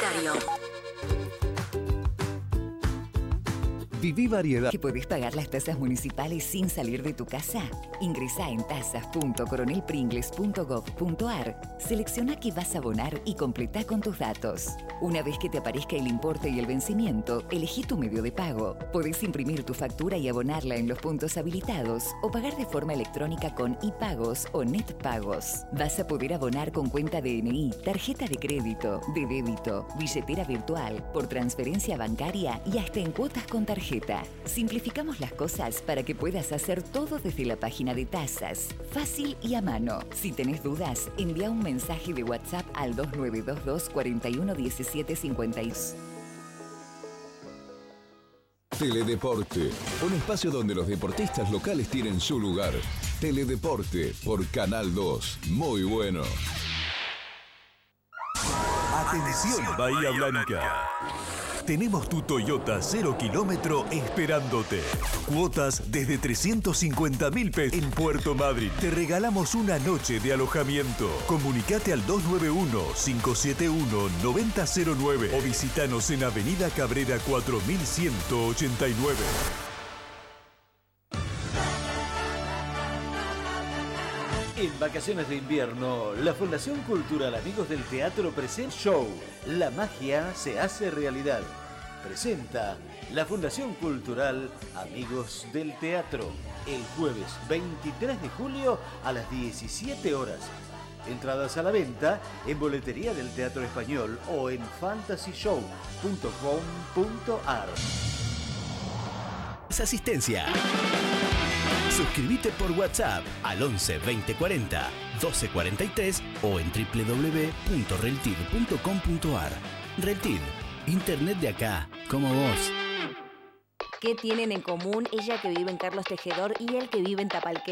publicitario. Viví variedad. ¿Que podés pagar las tasas municipales sin salir de tu casa? Ingresá en tasas.coronelpringles.gov.ar, selecciona qué vas a abonar y completá con tus datos. Una vez que te aparezca el importe y el vencimiento, elegí tu medio de pago. Podés imprimir tu factura y abonarla en los puntos habilitados o pagar de forma electrónica con iPagos o NetPagos. Vas a poder abonar con cuenta DNI, tarjeta de crédito, de débito, billetera virtual, por transferencia bancaria y hasta en cuotas con tarjeta. Simplificamos las cosas para que puedas hacer todo desde la página de tasas, fácil y a mano. Si tenés dudas, envía un mensaje de WhatsApp al 2922 41 17 52. Teledeporte, un espacio donde los deportistas locales tienen su lugar. Teledeporte por Canal 2, muy bueno. Atención Bahía Blanca. Tenemos tu Toyota 0 kilómetro esperándote. Cuotas desde 350.000 pesos en Puerto Madryn. Te regalamos una noche de alojamiento. Comunicate al 291-571-9009 o visitanos en Avenida Cabrera 4189. En vacaciones de invierno, la Fundación Cultural Amigos del Teatro presenta Show. La magia se hace realidad. Presenta la Fundación Cultural Amigos del Teatro. El jueves 23 de julio a las 17 horas. Entradas a la venta en boletería del Teatro Español o en fantasyshow.com.ar. Asistencia. Suscríbete por WhatsApp al 11 20 40 12 43 o en www.reltid.com.ar. Reltid, internet de acá, como vos. ¿Qué tienen en común ella que vive en Carlos Tejedor y él que vive en Tapalqué?